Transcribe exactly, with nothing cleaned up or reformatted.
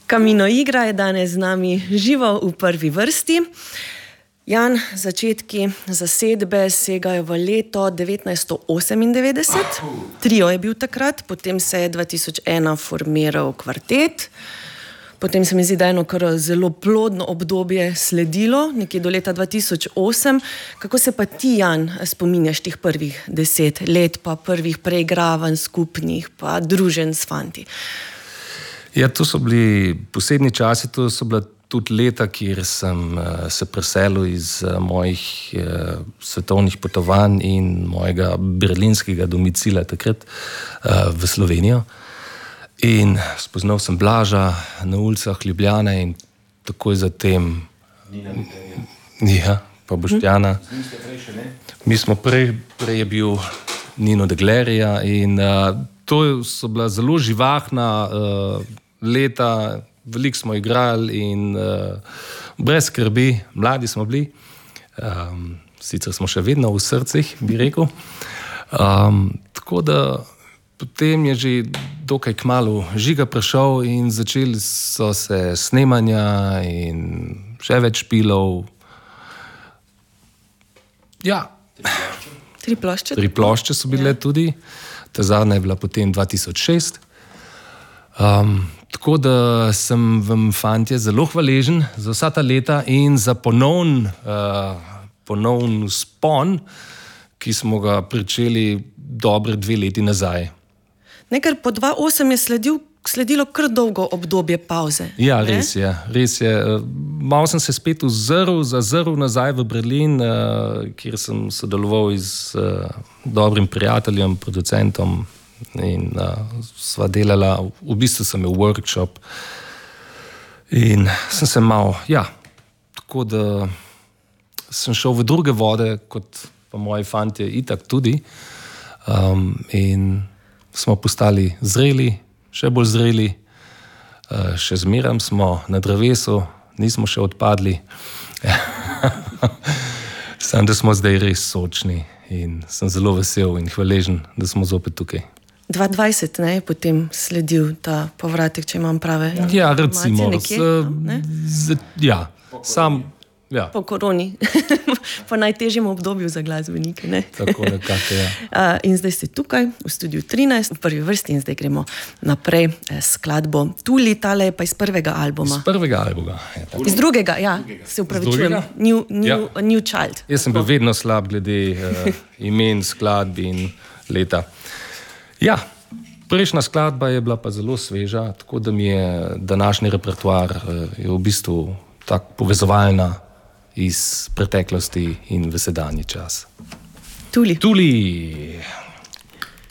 Kaminoigra je danes z nami živo v prvi vrsti. Jan, začetki zasedbe segajo v leto devetnajststo osemindevetdeset. Trio je bil takrat, potem se je dva tisoč ena formiral kvartet. Potem se mi zdi, da je eno kar zelo plodno obdobje sledilo, nekje do leta dva tisoč osem. Kako se pa ti, Jan, spominjaš tih prvih deset let, pa prvih preigravanj skupnih, pa druženj s fanti? Ja, to so bili posebni časi, to so bila tudi leta, kjer sem uh, se preselil iz uh, mojih uh, svetovnih potovanj in mojega berlinskega domicila takrat uh, v Slovenijo. In spoznal sem Blaža na ulicah Ljubljane in takoj zatem ja, pa Boštjana. Mi smo prej, prej je bil Nino de Glerija in uh, to so bila zelo živahna uh, leta, veliko smo igrali in uh, brez skrbi, mladi smo bili, um, sicer smo še vedno v srcih, bi rekel. Um, tako da potem je že dokaj kmalu Žiga prišel in začeli so se snemanja in še več špilov. Ja. Tri plošče? Tri plošče so bile ja. Tudi. Ta zadnja je bila potem dva tisoč šest. Um, tako da sem vam, fantje, zelo hvaležen za vsa ta leta in za ponovn, uh, ponovn vzpon, ki smo ga pričeli dobre dve leti nazaj. Nekaj po dva tisoč osem je sledil, sledilo kar dolgo obdobje pauze. Ja, res je, res je. Malo sem se spet ozrl, zazrl nazaj v Berlin, uh, kjer sem sodeloval z uh, dobrim prijateljem, producentom in uh, sva delala, v bistvu sem imel workshop in sem se malo, ja, tako da sem šel v druge vode, kot pa moji fantje itak tudi, um, in smo postali zreli, še bolj zreli, uh, še zmeraj smo na drevesu, nismo še odpadli. Sam, da smo zdaj res sočni in sem zelo vesel in hvaležen, da smo zopet tukaj. dva tisoč dvajset, ne, je potem sledil ta povratek, če imam prave informacije. Ja, recimo, nekje, z, ne? z, ja, sam, ja. Po koroni, po najtežjem obdobju za glasbenike, ne? Tako nekako, ja. Uh, in zdaj ste tukaj v studiu trinajst, v prvi vrsti in zdaj gremo naprej eh, skladbo Tuli, tale je pa iz prvega albuma. Iz prvega albuma. Ja, iz drugega, ja, se upravičujem. New, new, ja. New Child. Jaz sem bil vedno slab glede uh, imen, skladbi in leta. Ja, prejšnja skladba je bila pa zelo sveža, tako da mi je današnji repertoar uh, je v bistvu tak povezovalna iz preteklosti in v sedanji čas. Tuli. Tuli.